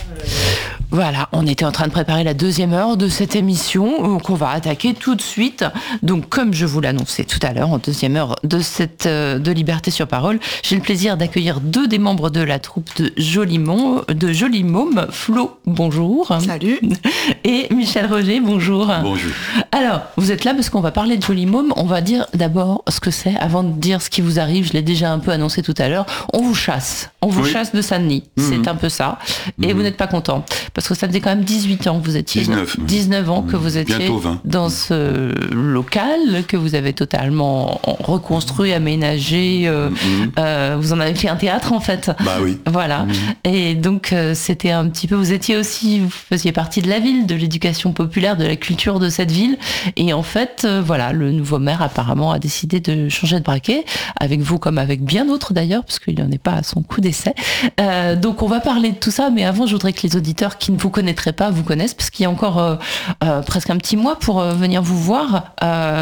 Voilà, on était en train de préparer la deuxième heure de cette émission qu'on va attaquer tout de suite. Donc, comme je vous l'annonçais tout à l'heure, en deuxième heure de Liberté sur Parole, j'ai le plaisir d'accueillir deux des membres de la troupe de Joli Môme. Flo, bonjour. Salut. Et Michel Roger, bonjour. Bonjour. Alors, vous êtes là parce qu'on va parler de Joli Môme. On va dire d'abord ce que c'est, avant de dire ce qui vous arrive. Je l'ai déjà un peu annoncé tout à l'heure. On vous chasse. On vous chasse de Saint-Denis. C'est un peu ça. Et vous n'êtes pas content. Parce que ça faisait quand même 18 ans que vous étiez... 19 ans que vous étiez dans ce local, que vous avez totalement reconstruit, aménagé. Vous en avez fait un théâtre, en fait. Bah oui. Voilà. Et donc, c'était un petit peu... Vous faisiez partie de la ville, de l'éducation populaire, de la culture de cette ville. Et en fait, voilà, le nouveau maire, apparemment, a décidé de changer de braquet, avec vous comme avec bien d'autres, d'ailleurs, parce qu'il n'en est pas à son coup d'essai. Donc, on va parler de tout ça, mais avant, je voudrais que les auditeurs qui ne vous connaîtraient pas vous connaissent, parce qu'il y a encore presque un petit mois pour venir vous voir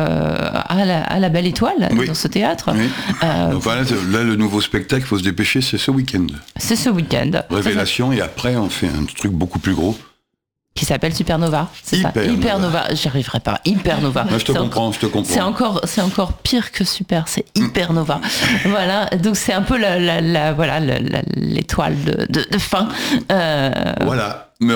à la Belle Étoile, dans ce théâtre. Oui. Donc voilà, là, le nouveau spectacle, il faut se dépêcher, c'est ce week-end. C'est ce week-end. Révélation, et après, on fait un truc beaucoup plus gros. Qui s'appelle Supernova, c'est ça? Hypernova, j'y arriverai pas. Hypernova. Moi, je te comprends. C'est encore pire que Super, c'est Hypernova. Voilà, donc c'est un peu l'étoile de fin. Voilà, mais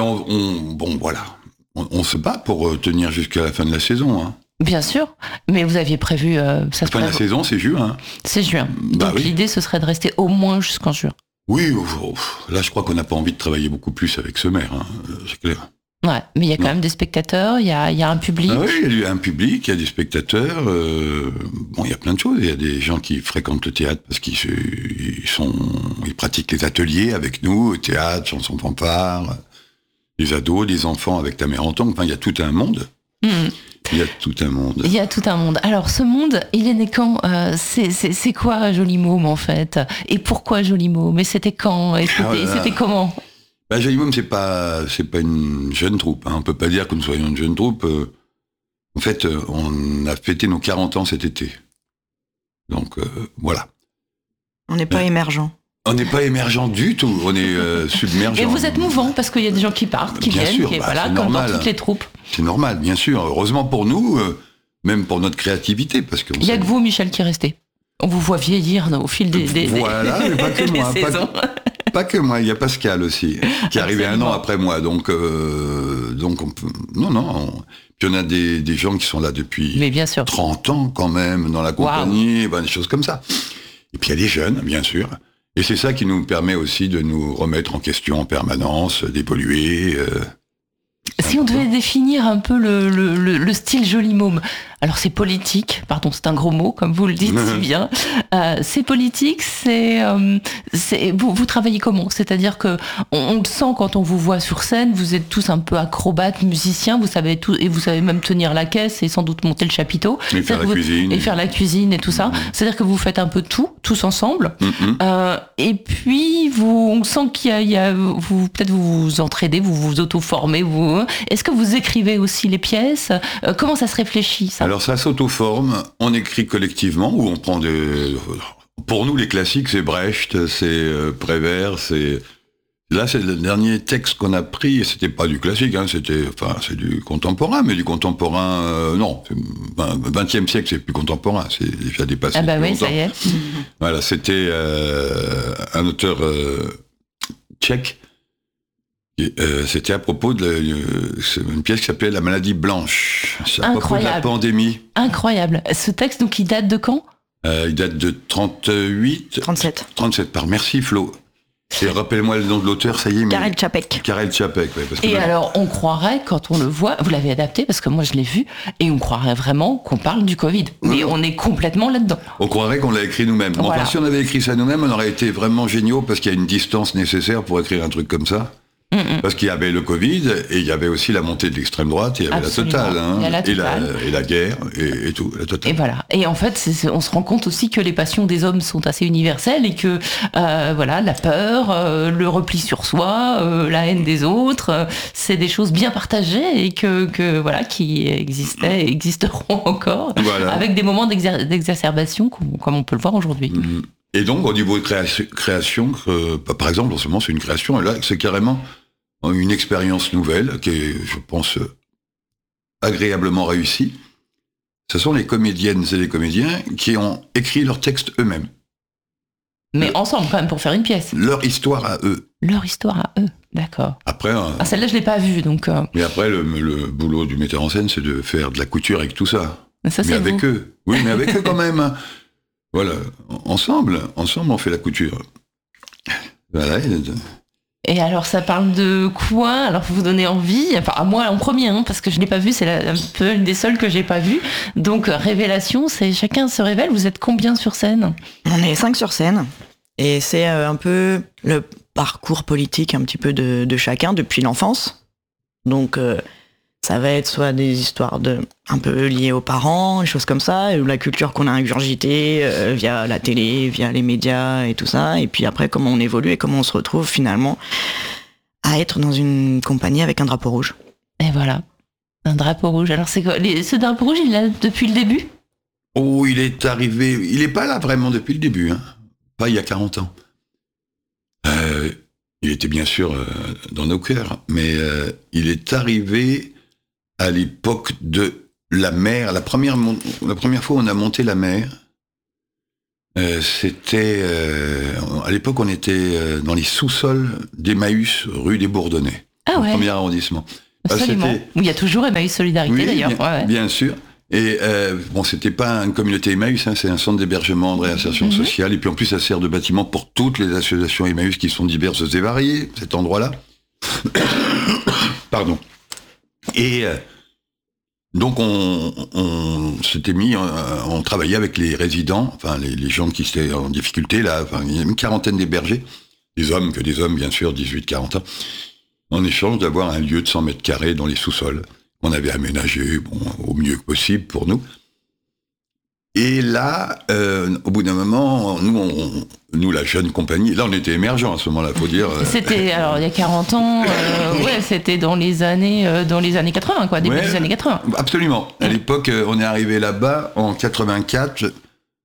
on se bat pour tenir jusqu'à la fin de la saison. Hein. Bien sûr, mais vous aviez prévu... la fin de la saison, c'est juin. C'est juin, donc l'idée, ce serait de rester au moins jusqu'en juin. Oui, là, je crois qu'on n'a pas envie de travailler beaucoup plus avec ce maire, hein, c'est clair. Ouais, mais il y a quand même des spectateurs, il y a un public. Ah oui, il y a un public, il y a des spectateurs. Il y a plein de choses. Il y a des gens qui fréquentent le théâtre parce qu'ils pratiquent les ateliers avec nous, au théâtre, chansons fanfare, les ados, les enfants avec ta mère en tongue. Enfin, il y a tout un monde. Il y a tout un monde. Il y a tout un monde. Alors, ce monde, il est né quand? C'est quoi Joli Môme, en fait? Et pourquoi Joli Môme? Et c'était quand? Et c'était comment? Joli Môme, c'est pas une jeune troupe. Hein. On peut pas dire que nous soyons une jeune troupe. En fait, on a fêté nos 40 ans cet été. Donc, voilà. On n'est pas émergent. On n'est pas émergent du tout. On est submergent. Et vous êtes mouvant, parce qu'il y a des gens qui partent, qui bien viennent, sûr, voilà, comme normal. dans toutes les troupes. C'est normal, bien sûr. Heureusement pour nous, même pour notre créativité. Parce que il n'y a que vous, Michel, qui restez. On vous voit vieillir au fil des voilà, mais pas que moi. Pas que moi, il y a Pascal aussi, qui est arrivé un an après moi. Donc on peut... Non. Puis on a des gens qui sont là depuis 30 ans quand même, dans la compagnie, des choses comme ça. Et puis il y a des jeunes, bien sûr. Et c'est ça qui nous permet aussi de nous remettre en question en permanence, d'évoluer. Si on devait définir un peu le style Joli Môme, alors c'est politique, pardon, c'est un gros mot, comme vous le dites si bien. C'est politique, vous travaillez comment? C'est-à-dire que on le sent quand on vous voit sur scène, vous êtes tous un peu acrobates, musiciens, vous savez tout, et vous savez même tenir la caisse et sans doute monter le chapiteau. Et faire la cuisine. Et tout ça. C'est-à-dire que vous faites un peu tout, tous ensemble. Et puis, on sent qu'il y a peut-être vous vous entraidez, vous vous auto-formez. Est-ce que vous écrivez aussi les pièces? Comment ça se réfléchit, ça? Alors ça s'auto-forme, on écrit collectivement, ou on prend Pour nous, les classiques, c'est Brecht, c'est Prévert, c'est... Là, c'est le dernier texte qu'on a pris, et c'était pas du classique, hein, c'est du contemporain, mais du contemporain, non. 20e siècle, c'est plus contemporain, c'est déjà dépassé. Ah bah oui, ça y est. Voilà, c'était un auteur tchèque. C'était à propos d'une pièce qui s'appelait La maladie blanche. C'est à propos de la pandémie. Incroyable. Ce texte, donc, il date de quand? Il date de 37. Merci Flo. Et rappelle-moi le nom de l'auteur, ça y est. Karel Čapek. Et alors, on croirait, quand on le voit, vous l'avez adapté, parce que moi je l'ai vu, et on croirait vraiment qu'on parle du Covid. Mais on est complètement là-dedans. On croirait qu'on l'a écrit nous-mêmes. Voilà. Enfin, si on avait écrit ça nous-mêmes, on aurait été vraiment géniaux, parce qu'il y a une distance nécessaire pour écrire un truc comme ça. Parce qu'il y avait le Covid, et il y avait aussi la montée de l'extrême droite, et il y avait Absolument. la totale, hein, Il y a la totale. et la guerre, et tout, la totale. Et voilà. Et en fait, on se rend compte aussi que les passions des hommes sont assez universelles, et que la peur, le repli sur soi, la haine des autres, c'est des choses bien partagées, et qui existaient et existeront encore, avec des moments d'exacerbation, comme on peut le voir aujourd'hui. Et donc, au niveau de création, par exemple, en ce moment, c'est une création, et là, c'est carrément une expérience nouvelle qui est, je pense, agréablement réussie. Ce sont les comédiennes et les comédiens qui ont écrit leurs textes eux-mêmes. Mais ensemble, quand même, pour faire une pièce. Leur histoire à eux. Leur histoire à eux, d'accord. Après, celle-là, je l'ai pas vue, donc... Mais après, le boulot du metteur en scène, c'est de faire de la couture avec tout ça. Mais avec eux. Oui, mais avec eux quand même. Voilà, ensemble, on fait la couture. Voilà. Et alors, ça parle de quoi? Alors, vous donnez envie, enfin, à moi en premier, parce que je l'ai pas vu, c'est un peu une des seules que j'ai pas vue. Donc, révélation, c'est chacun se révèle. Vous êtes combien sur scène? On est 5 sur scène. Et c'est un peu le parcours politique un petit peu de chacun depuis l'enfance. Donc, ça va être soit des histoires un peu liées aux parents, des choses comme ça, ou la culture qu'on a ingurgitée via la télé, via les médias et tout ça. Et puis après, comment on évolue et comment on se retrouve finalement à être dans une compagnie avec un drapeau rouge. Et voilà, un drapeau rouge. Alors c'est quoi ce drapeau rouge, il est là depuis le début? Oh, il est arrivé... Il n'est pas là vraiment depuis le début, pas il y a 40 ans. Il était bien sûr dans nos cœurs, mais il est arrivé à l'époque de la mer. La première fois où on a monté la mer, c'était... à l'époque, on était dans les sous-sols d'Emmaüs, rue des Bourdonnais, au premier arrondissement. Absolument. Il y a toujours Emmaüs Solidarité, oui, d'ailleurs. Bien sûr. Et c'était pas une communauté Emmaüs, c'est un centre d'hébergement, de réinsertion sociale. Et puis en plus, ça sert de bâtiment pour toutes les associations Emmaüs qui sont diverses et variées, cet endroit-là. Pardon. Et donc on s'était mis, on travaillait avec les résidents, enfin les gens qui étaient en difficulté, là, enfin, il y a une quarantaine d'hébergés, des hommes bien sûr, 18-40 ans, en échange d'avoir un lieu de 100 mètres carrés dans les sous-sols. On avait aménagé au mieux que possible pour nous. Et là, au bout d'un moment, nous, la jeune compagnie, là on était émergents à ce moment-là, faut dire. C'était, alors il y a 40 ans, c'était dans les années 80, quoi, début des années 80. Absolument. À l'époque, on est arrivé là-bas en 84,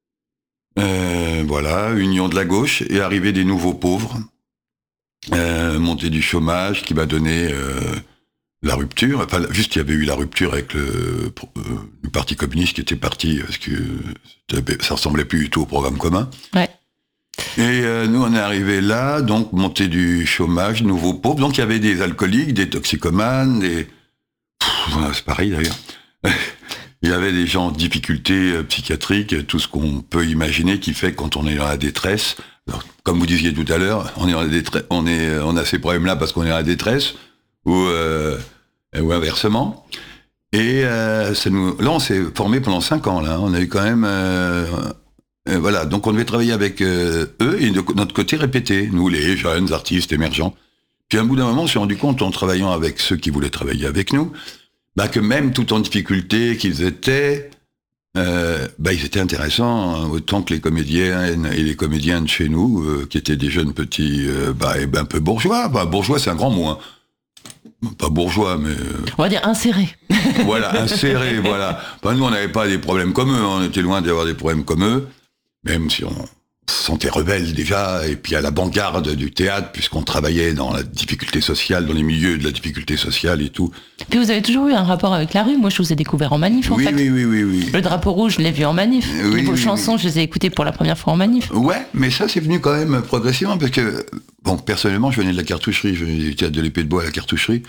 union de la gauche, et arrivée des nouveaux pauvres, montée du chômage qui va donner... la rupture, enfin juste il y avait eu la rupture avec le Parti communiste qui était parti parce que ça ressemblait plus du tout au programme commun. Ouais. Et nous on est arrivés là, donc montée du chômage, nouveaux pauvres, donc il y avait des alcooliques, des toxicomanes, c'est pareil d'ailleurs. Il y avait des gens en difficulté psychiatrique, tout ce qu'on peut imaginer qui fait quand on est dans la détresse. Alors, comme vous disiez tout à l'heure, on est dans la détresse, on a ces problèmes-là parce qu'on est dans la détresse. Ou inversement. Et là, on s'est formé pendant 5 ans. Là, on a eu quand même... voilà, donc on devait travailler avec eux et de notre côté répéter, nous les jeunes artistes émergents. Puis à un bout d'un moment, on s'est rendu compte en travaillant avec ceux qui voulaient travailler avec nous, que même tout en difficulté qu'ils étaient, ils étaient intéressants, autant que les comédiennes et les comédiens de chez nous, qui étaient des jeunes petits, un peu bourgeois. Bourgeois, c'est un grand mot, pas bourgeois, mais... On va dire inséré. Voilà, inséré, voilà. Nous, on n'avait pas des problèmes comme eux, on était loin d'avoir des problèmes comme eux, même si on se sentait rebelle déjà, et puis à l'avant-garde du théâtre, puisqu'on travaillait dans la difficulté sociale, dans les milieux de la difficulté sociale et tout. Puis vous avez toujours eu un rapport avec la rue. Moi, je vous ai découvert en manif, en fait. Oui. Le drapeau rouge, je l'ai vu en manif. Vos chansons, je les ai écoutées pour la première fois en manif. Ouais, mais ça, c'est venu quand même progressivement, parce que, personnellement, je venais de la cartoucherie, je venais du théâtre de l'Épée de Bois à la cartoucherie.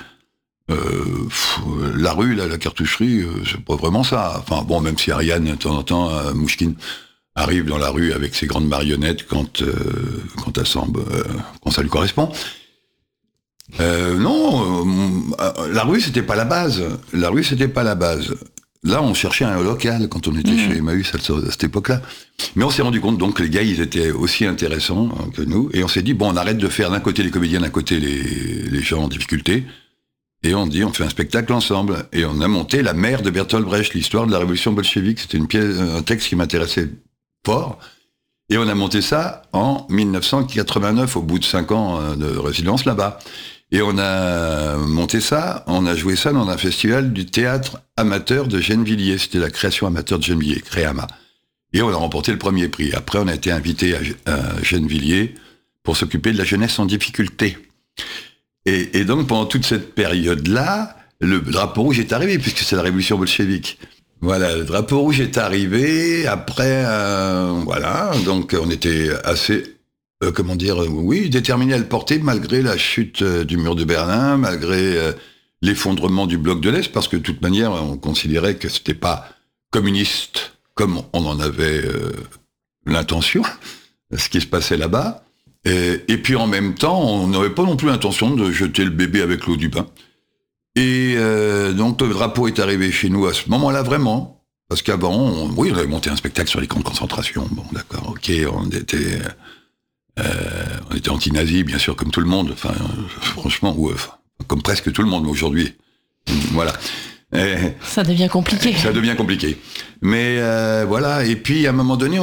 La rue, là, la cartoucherie, c'est pas vraiment ça. Enfin, même si Ariane, de temps en temps, Mouchkine, arrive dans la rue avec ses grandes marionnettes quand elle semble, quand ça lui correspond. La rue, c'était pas la base. Là, on cherchait un local quand on était chez Emmaüs à cette époque-là. Mais on s'est rendu compte donc que les gars, ils étaient aussi intéressants que nous. Et on s'est dit, on arrête de faire d'un côté les comédiens, d'un côté les gens en difficulté. Et on fait un spectacle ensemble. Et on a monté La Mère de Bertolt Brecht, l'histoire de la révolution bolchevique. C'était un texte qui m'intéressait fort. Et on a monté ça en 1989, au bout de 5 ans de résidence là-bas. Et on a monté ça, on a joué ça dans un festival du théâtre amateur de Gennevilliers. C'était la création amateur de Gennevilliers, Créama. Et on a remporté le premier prix. Après, on a été invité à Gennevilliers pour s'occuper de la jeunesse en difficulté. Et donc, pendant toute cette période-là, le drapeau rouge est arrivé, puisque c'est la révolution bolchevique. Voilà, le drapeau rouge est arrivé, après, voilà, donc on était assez, déterminés à le porter, malgré la chute du mur de Berlin, malgré l'effondrement du bloc de l'Est, parce que de toute manière, on considérait que c'était pas communiste, comme on en avait l'intention, ce qui se passait là-bas. Et puis en même temps, on n'avait pas non plus l'intention de jeter le bébé avec l'eau du bain. Et donc le drapeau est arrivé chez nous à ce moment-là vraiment, parce qu'avant, on avait monté un spectacle sur les camps de concentration. Bon, d'accord, ok, on était anti-nazi, bien sûr, comme tout le monde. Enfin, franchement, comme presque tout le monde aujourd'hui. Voilà. Ça devient compliqué. Ça devient compliqué. Mais voilà. Et puis à un moment donné,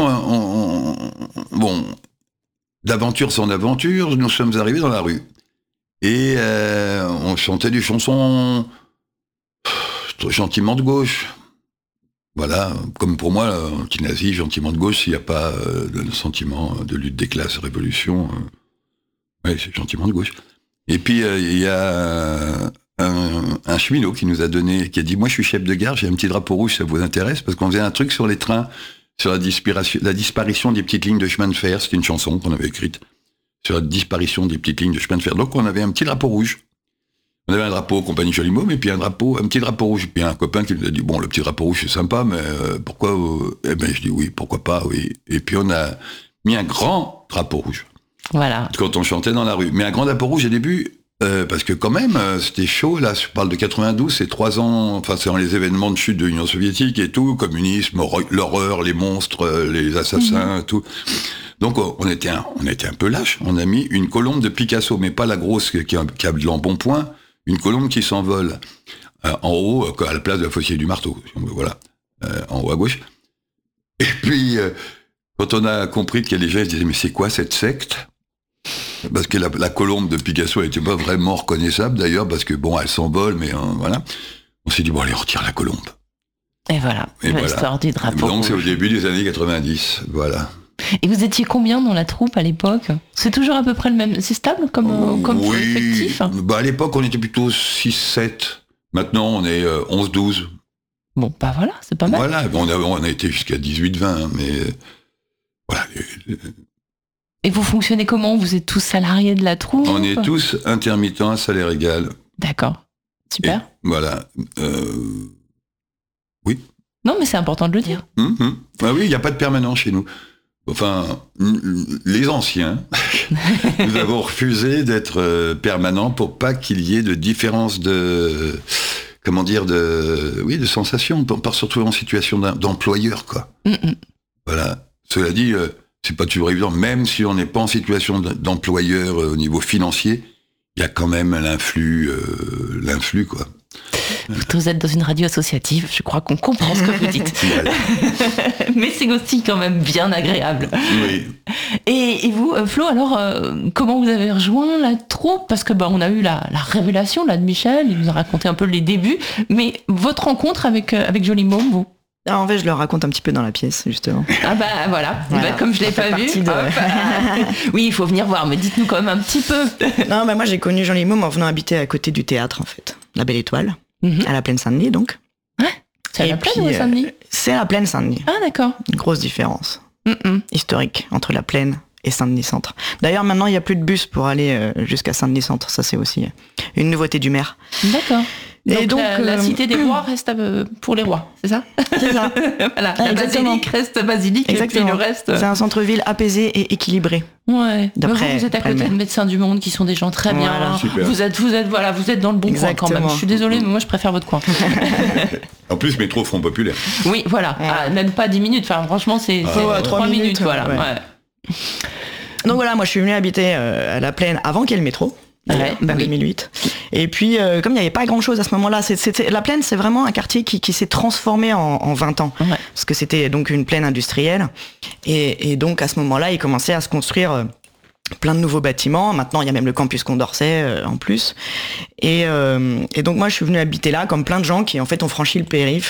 d'aventure en aventure, nous sommes arrivés dans la rue. Et on chantait des chansons gentiment de gauche. Voilà, comme pour moi, anti-nazi, gentiment de gauche, s'il n'y a pas le sentiment de lutte des classes, révolution, c'est gentiment de gauche. Et puis il y a un cheminot qui nous a donné, qui a dit, moi je suis chef de gare, j'ai un petit drapeau rouge, ça vous intéresse? Parce qu'on faisait un truc sur les trains, sur la disparition des petites lignes de chemin de fer. C'était une chanson qu'on avait écrite sur la disparition des petites lignes de chemin de fer. Donc on avait un petit drapeau rouge. On avait un drapeau compagnie Jolimôme et puis un petit drapeau rouge. Puis un copain qui nous a dit, bon, le petit drapeau rouge c'est sympa, mais pourquoi je dis oui, pourquoi pas, oui. Et puis on a mis un grand drapeau rouge. Voilà. Quand on chantait dans la rue. Mais un grand drapeau rouge au début, parce que quand même, c'était chaud, là, je parle de 92, c'est 3 ans, enfin, c'est dans les événements de chute de l'Union soviétique et tout, communisme, l'horreur, les monstres, les assassins, tout. Donc, on était un peu lâche. On a mis une colombe de Picasso, mais pas la grosse qui a de l'embonpoint, une colombe qui s'envole, en haut, à la place de la faucille du marteau, voilà, en haut à gauche. Et puis, quand on a compris qu'il y a des gens, ils se disaient, mais c'est quoi cette secte? Parce que la colombe de Picasso, elle n'était pas vraiment reconnaissable d'ailleurs, parce que bon, elle s'envole, mais voilà. On s'est dit, bon, allez, on retire la colombe. Et voilà, l'histoire du drapeau. Donc c'est au début des années 90, voilà. Et vous étiez combien dans la troupe à l'époque? C'est toujours à peu près le même, c'est stable comme oui, effectif? À l'époque, on était plutôt 6-7. Maintenant, on est 11-12. Bon, bah voilà, c'est pas mal. Voilà, on a été jusqu'à 18-20, hein, mais voilà. Et vous fonctionnez comment? Vous êtes tous salariés de la troupe? On est tous intermittents à salaire égal. D'accord. Super. Et voilà. Oui. Non, mais c'est important de le dire. Ah oui, il n'y a pas de permanent chez nous. Enfin, les anciens, nous avons refusé d'être permanents pour pas qu'il y ait de différence de sensation, pour pas se retrouver en situation d'employeur, quoi. Voilà. Cela dit, c'est pas toujours évident, même si on n'est pas en situation d'employeur au niveau financier, il y a quand même l'influx, quoi. Vous êtes dans une radio associative, je crois qu'on comprend ce que vous dites. Mais c'est aussi quand même bien agréable. Oui. Et vous, Flo, alors, comment vous avez rejoint la troupe? Parce que on a eu la révélation là, de Michel, il nous a raconté un peu les débuts, mais votre rencontre avec Jolimôme, vous? Ah, en fait, je le raconte un petit peu dans la pièce, justement. Ah bah voilà. Comme je l'ai pas vu. Oui, il faut venir voir, mais dites-nous quand même un petit peu. Non, moi j'ai connu Jolimôme en venant habiter à côté du théâtre, en fait. La Belle Étoile, à la Plaine Saint-Denis, donc. Ouais, c'est à la Plaine ou à Saint-Denis? C'est à la Plaine Saint-Denis. Ah d'accord. Une grosse différence historique entre la Plaine et Saint-Denis Centre. D'ailleurs, maintenant, il n'y a plus de bus pour aller jusqu'à Saint-Denis Centre. Ça, c'est aussi une nouveauté du maire. D'accord. Et donc la cité des rois reste pour les rois, c'est ça? C'est ça. Voilà, la basilique reste basilique. Exactement. Et puis le reste... C'est un centre-ville apaisé et équilibré. Ouais. Vous êtes à côté de Médecins du Monde qui sont des gens très bien. Voilà, vous êtes dans le bon coin quand même. Je suis désolée, mais moi je préfère votre coin. En plus, métro Front Populaire. Oui, voilà. Ah, même pas 10 minutes. Enfin, franchement, c'est 3 minutes. Voilà. Ouais. Donc voilà, moi je suis venue habiter à la Plaine avant qu'il y ait le métro. En 2008. Et puis, comme il n'y avait pas grand-chose à ce moment-là, la Plaine, c'est vraiment un quartier qui s'est transformé en 20 ans. Ouais. Parce que c'était donc une plaine industrielle. Et donc, à ce moment-là, il commençait à se construire plein de nouveaux bâtiments. Maintenant, il y a même le campus Condorcet en plus. Et donc, moi, je suis venue habiter là, comme plein de gens qui, en fait, ont franchi le périph'.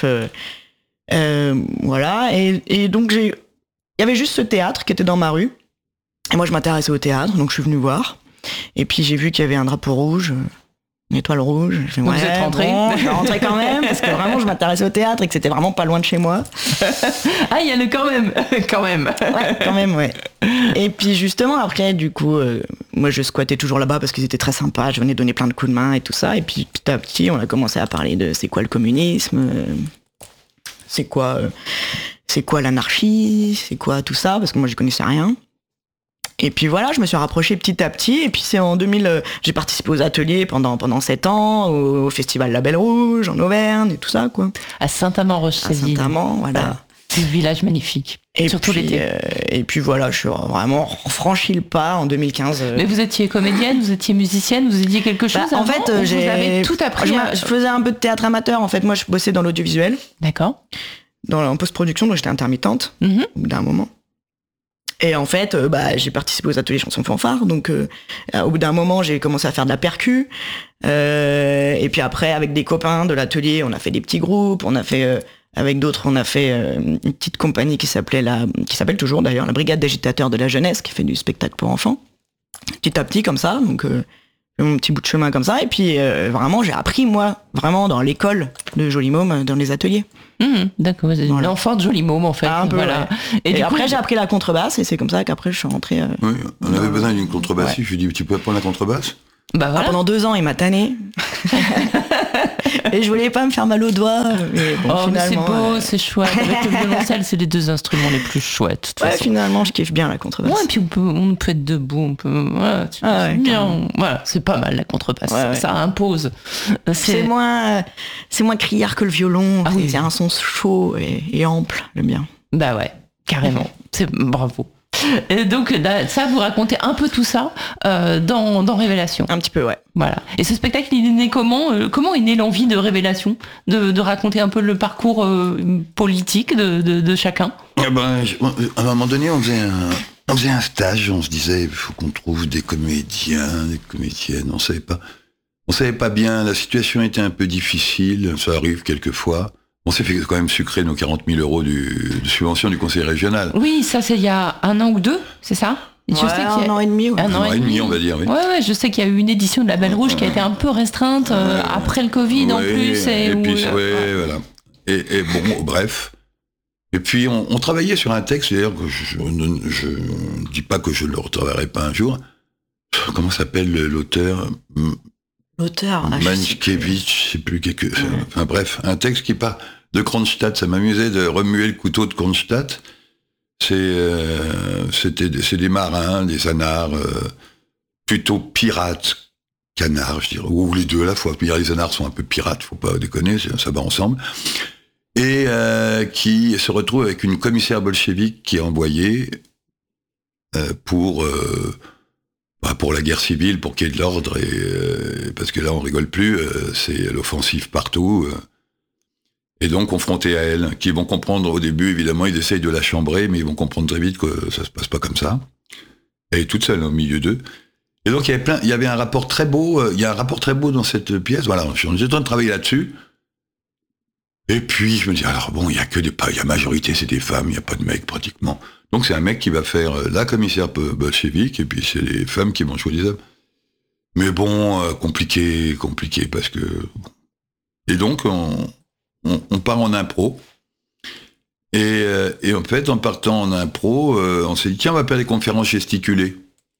Voilà. Et donc, il y avait juste ce théâtre qui était dans ma rue. Et moi, je m'intéressais au théâtre, donc je suis venue voir. Et puis j'ai vu qu'il y avait un drapeau rouge, une étoile rouge. Je vous êtes rentré? Je vais rentrer quand même, parce que vraiment je m'intéressais au théâtre et que c'était vraiment pas loin de chez moi. Ah, il y a le quand même. Ouais, quand même, ouais. Et puis justement après, du coup, moi je squattais toujours là-bas parce qu'ils étaient très sympas, je venais donner plein de coups de main et tout ça. Et puis petit à petit, on a commencé à parler de c'est quoi le communisme, c'est quoi l'anarchie, c'est quoi tout ça, parce que moi je connaissais rien. Et puis voilà, je me suis rapprochée petit à petit, et puis c'est en 2000, j'ai participé aux ateliers pendant 7 ans, au festival La Belle Rouge, en Auvergne, et tout ça, quoi. À Saint-Amand-Roche-Séville. À Saint-Amand, voilà. C'est un village magnifique, surtout l'été. Et puis voilà, je suis vraiment franchi le pas en 2015. Mais vous étiez comédienne, vous étiez musicienne, vous étiez quelque chose avant, en fait, vous avez tout appris. Je faisais un peu de théâtre amateur, en fait. Moi, je bossais dans l'audiovisuel. D'accord. En post-production, donc j'étais intermittente, au bout d'un moment. Et en fait, j'ai participé aux ateliers chansons fanfare, donc au bout d'un moment, j'ai commencé à faire de la percu. Et puis après, avec des copains de l'atelier, on a fait des petits groupes, on a fait... avec d'autres, on a fait une petite compagnie qui s'appelle toujours d'ailleurs, la Brigade d'agitateurs de la jeunesse, qui fait du spectacle pour enfants. Petit à petit, comme ça, donc mon petit bout de chemin comme ça. Et puis vraiment, j'ai appris, moi, vraiment dans l'école de Joli Môme, dans les ateliers. D'accord, vous êtes une enfant de Joli Môme en fait. Un peu, voilà. Ouais. Et après, j'ai appris la contrebasse, et c'est comme ça qu'après, je suis rentrée... Oui, on avait besoin d'une contrebasse. Je lui ai dit, tu peux apprendre la contrebasse? Bah voilà. Pendant 2 ans, il m'a tanné. Et je voulais pas me faire mal aux doigts. Mais bon, mais c'est beau, c'est chouette. Avec le violoncelle, c'est les 2 instruments les plus chouettes. Ouais, finalement, je kiffe bien la contrebasse. Ouais, et puis on peut être debout, on peut. Voilà, c'est bien. Voilà, c'est pas mal la contrebasse. Ouais. Ça impose. C'est moins criard que le violon. Ah, oui. C'est un son chaud et ample, j'aime bien. Bah ouais, carrément. C'est bravo. Et donc ça, vous racontez un peu tout ça dans Révélation. Un petit peu, ouais. Voilà. Et ce spectacle, il est né comment est née l'envie de Révélation, de raconter un peu le parcours politique de chacun? À un moment donné, on faisait un stage, on se disait, il faut qu'on trouve des comédiens, des comédiennes, on savait pas bien, la situation était un peu difficile, ça arrive quelquefois. On s'est fait quand même sucrer nos 40 000 euros de subvention du conseil régional. Oui, ça c'est il y a 1 an ou 2, c'est ça? Je sais un an et demi. Ouais. Un an et demi, on va dire, oui. Ouais, je sais qu'il y a eu une édition de La Belle Rouge qui a été un peu restreinte après le Covid en plus. Voilà. Et bon, bref. Et puis on travaillait sur un texte, d'ailleurs, que je ne dis pas que je ne le retravaillerai pas un jour. Comment s'appelle l'auteur? Mankiewicz, je sais plus enfin bref, un texte qui part de Kronstadt. Ça m'amusait de remuer le couteau de Kronstadt. C'est des marins, des anards, plutôt pirates qu'anards, je dirais, ou les deux à la fois. Les anards sont un peu pirates, faut pas déconner, ça va ensemble. Et qui se retrouve avec une commissaire bolchevique qui est envoyée pour la guerre civile, pour qu'il y ait de l'ordre, parce que là on rigole plus, c'est l'offensive partout. Et donc confrontés à elle, qui vont comprendre au début, évidemment, ils essayent de la chambrer, mais ils vont comprendre très vite que ça se passe pas comme ça. Elle est toute seule au milieu d'eux. Et donc il y avait un rapport très beau, il y a un rapport très beau dans cette pièce. Voilà, on est en train de travailler là-dessus. Et puis je me dis, alors bon, il y a majorité, c'est des femmes, il n'y a pas de mecs pratiquement. Donc c'est un mec qui va faire la commissaire bolchevique, et puis c'est les femmes qui vont jouer des hommes. Mais bon, compliqué, parce que... Et donc on part en impro. Et en fait, en partant en impro, on s'est dit, tiens, on va faire des conférences gesticulées.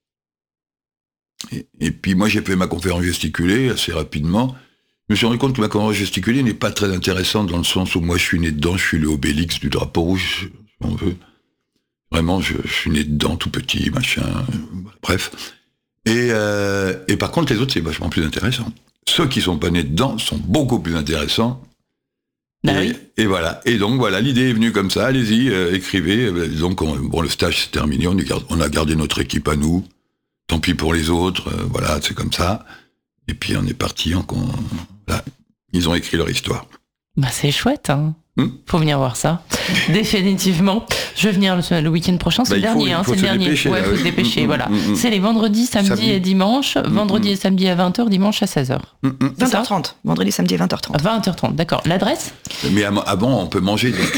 Et puis moi, j'ai fait ma conférence gesticulée assez rapidement. Je me suis rendu compte que ma conférence gesticulée n'est pas très intéressante dans le sens où moi, je suis né dedans, je suis le Obélix du drapeau rouge, si on veut. Vraiment, je suis né dedans, tout petit, machin, bref. Et par contre, les autres, c'est vachement plus intéressant. Ceux qui sont pas nés dedans sont beaucoup plus intéressants. Et voilà. Et donc, voilà, l'idée est venue comme ça. Allez-y, écrivez. Donc, le stage s'est terminé. On a gardé notre équipe à nous. Tant pis pour les autres. Voilà, c'est comme ça. Et puis, on est parti. Là, ils ont écrit leur histoire. Bah, c'est chouette, hein. Faut venir voir ça. Définitivement. Je vais venir le week-end prochain, c'est le dernier. C'est le dernier. Il faut se dépêcher, voilà. C'est les vendredis, samedi et dimanche. Vendredi et samedi à 20h, dimanche à 16h. 20h30. Vendredi, samedi, 20h30. 20h30, d'accord. L'adresse? Mais avant, on peut manger, donc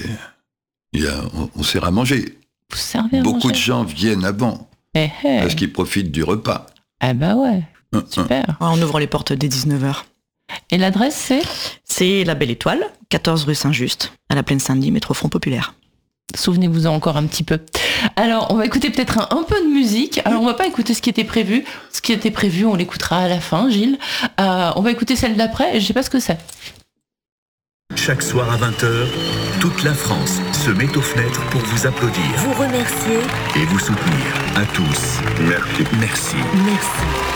on sert à manger. Vous servez à Beaucoup manger. de gens viennent avant. Parce qu'ils profitent du repas. Ah bah ouais, super. Ouais, on ouvre les portes dès 19h. Et l'adresse, c'est la Belle Étoile, 14 rue Saint-Just, à la Plaine Saint-Denis, métro Front Populaire. Souvenez-vous-en encore un petit peu. Alors, on va écouter peut-être un peu de musique. Alors, on va pas écouter ce qui était prévu. Ce qui était prévu, on l'écoutera à la fin, Gilles. On va écouter celle d'après, et je sais pas ce que c'est. Chaque soir à 20h, toute la France se met aux fenêtres pour vous applaudir, vous remercier et vous soutenir. À tous, merci. Merci. Merci.